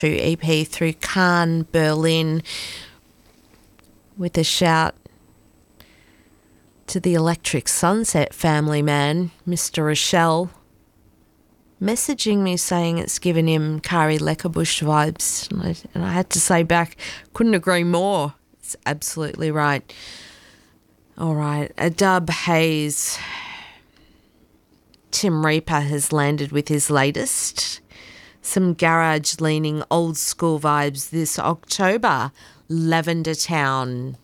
EP through Cannes, Berlin, with a shout to the Electric Sunset family man, Mr. Rochelle, messaging me saying it's given him Kari Leckerbusch vibes. And I had to say back, couldn't agree more. It's absolutely right. All right, a dub haze. Tim Reaper has landed with his latest. Some garage-leaning old-school vibes this October. Lavender Town.